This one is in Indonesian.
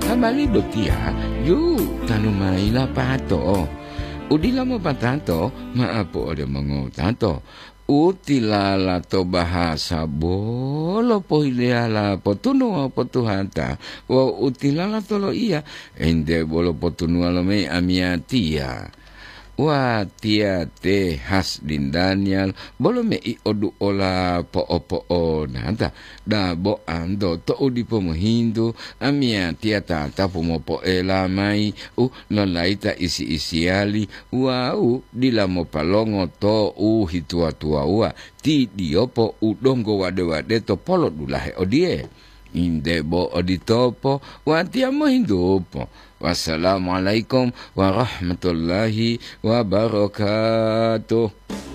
Habali dotia, yu tanumai la pato. Udila mo patanto, maapo ode mga tanto. Utilala to bahasa bolo po ileala po tuno po tuhanta. Wa utilala tolo iya, ende bolo po tuno alame amia tia. Wa tia te has din Daniel bolo me I odu ola po nanta da bo ando to udi po mo hindu amia tia tata po mo po mai nolaita isi isiali wa dila mo palongo to hitua tua wa ti diopo udongo wade to polo dulahe odie inde bo oditopo wa tia mo hindu po. Wassalamualaikum warahmatullahi wabarakatuh.